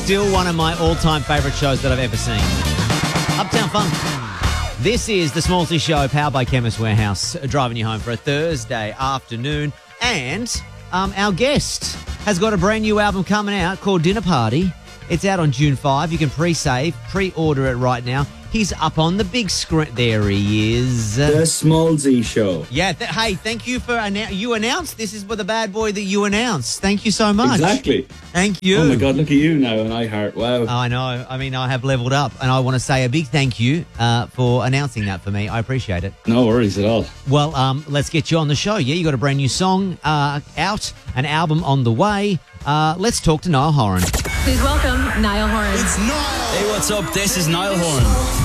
still one of my all-time favourite shows that I've ever seen. Uptown Funk. This is the Smallsy Show, powered by Chemist Warehouse, driving you home for a Thursday afternoon. And our guest has got a brand new album coming out called Dinner Party. It's out on June 5. You can pre-order it right now. He's up on the big screen. There he is. The Smallsy Show. Yeah. Hey, thank you for you announced. This is the bad boy that you announced. Thank you so much. Exactly. Thank you. Oh my God, look at you now on iHeart. Wow. I know. I mean, I have leveled up, and I want to say a big thank you for announcing that for me. I appreciate it. No worries at all. Well, let's get you on the show. Yeah, you got a brand new song out, an album on the way. Let's talk to Niall Horan. Please welcome Niall Horan. It's Niall. Hey, what's up? This is Niall Horan.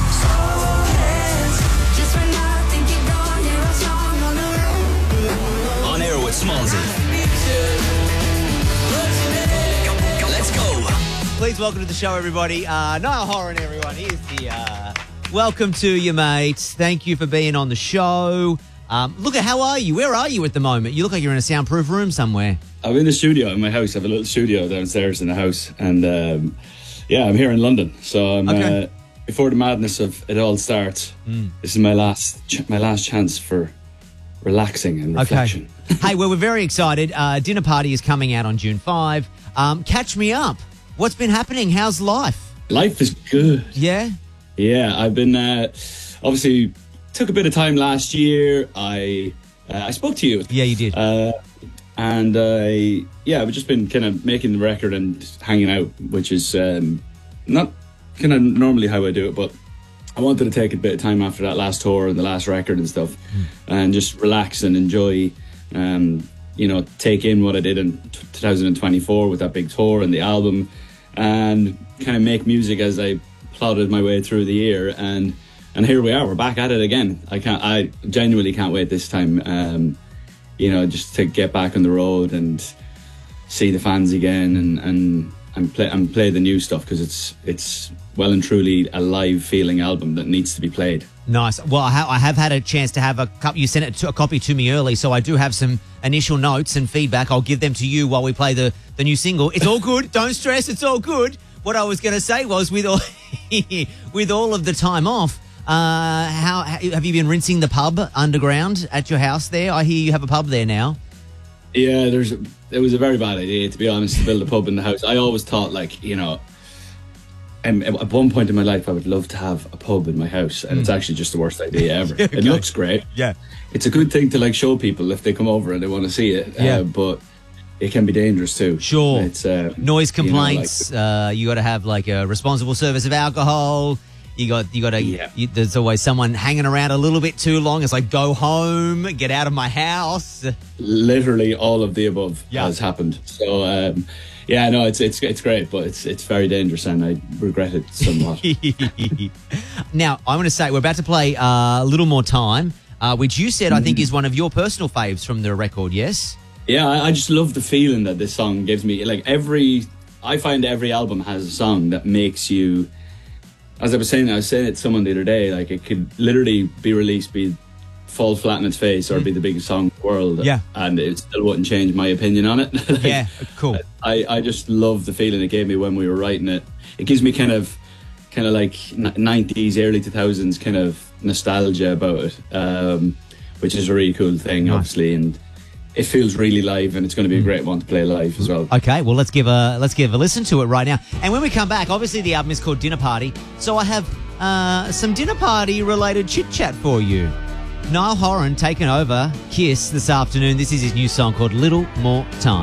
On air with Smallsy. Let's go. Please welcome to the show, everybody. Niall Horan, everyone. Here's the welcome to you, mate. Thank you for being on the show. Look at how are you? Where are you at the moment? You look like you're in a soundproof room somewhere. I'm in the studio in my house. I have a little studio downstairs in the house, and I'm here in London. So I'm before the madness of it all starts. This is my last chance for relaxing and reflection. Okay. Hey, well, we're very excited. Dinner Party is coming out on June 5. Catch me up. What's been happening? How's life? Life is good. Yeah? Yeah, I've been obviously took a bit of time last year. I spoke to you. Yeah, you did. And I've just been kind of making the record and hanging out, which is not kind of normally how I do it, but I wanted to take a bit of time after that last tour and the last record and stuff, and just relax and enjoy, take in what I did in 2024 with that big tour and the album, and kind of make music as I plodded my way through the year. And here we are. We're back at it again. I genuinely can't wait this time. Just to get back on the road and see the fans again and play the new stuff, because it's well and truly a live feeling album that needs to be played. Nice. Well, I have had a chance to have a copy. You sent a copy to me early, so I do have some initial notes and feedback. I'll give them to you while we play the new single. It's all good. Don't stress. It's all good. What I was going to say was, with all of the time off, how have you been rinsing the pub underground at your house there? I hear you have a pub there now. Yeah, it was a very bad idea, to be honest, to build a pub in the house. I always thought, at one point in my life, I would love to have a pub in my house, and it's actually just the worst idea ever. Okay. It looks great. Yeah, it's a good thing to show people if they come over and they want to see it. Yeah. But it can be dangerous too. Sure. It's noise complaints. You got to have a responsible service of alcohol. You got to. There's always someone hanging around a little bit too long. It's like, go home, get out of my house. Literally all of the above has happened. So it's great, but it's very dangerous, and I regret it somewhat. Now I want to say we're about to play a little more time, which you said I think is one of your personal faves from the record. Yes. Yeah, I just love the feeling that this song gives me. I find every album has a song that makes you. As I was saying it to someone the other day, it could literally be released, fall flat in its face, or be the biggest song in the world. Yeah. And it still wouldn't change my opinion on it. Yeah, cool. I just love the feeling it gave me when we were writing it. It gives me kind of 90s, early 2000s kind of nostalgia about it, which is a really cool thing, obviously. And it feels really live, and it's going to be a great one to play live as well. Okay, well, let's give a listen to it right now. And when we come back, obviously the album is called Dinner Party, so I have some dinner party related chit chat for you. Niall Horan taking over KISS this afternoon. This is his new song called Little More Time.